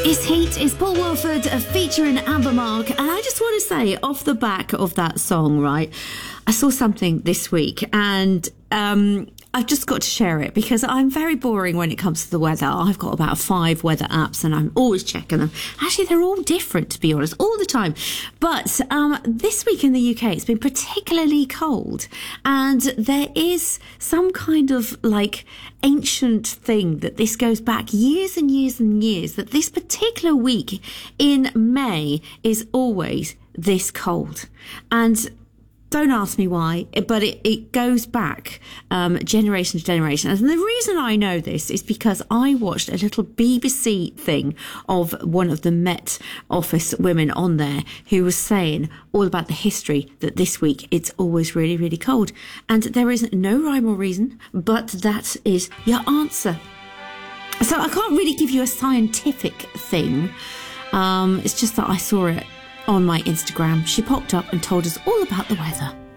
It's Heat, it's Paul Wilford featuring Amber Mark, and I just want to say, off the back of that song, right, I saw something this week, and I've just got to share it because I'm very boring when it comes to the weather. I've got about 5 weather apps and I'm always checking them. Actually, they're all different, to be honest, all the time. But this week in the UK, it's been particularly cold, and there is some kind of like ancient thing that this goes back years and years and years, that this particular week in May is always this cold. And don't ask me why, but it goes back generation to generation. And the reason I know this is because I watched a little BBC thing of one of the Met Office women on there who was saying all about the history that this week it's always really, really cold. And there is no rhyme or reason, but that is your answer. So I can't really give you a scientific thing. It's just that I saw it on my Instagram. She popped up and told us all about the weather.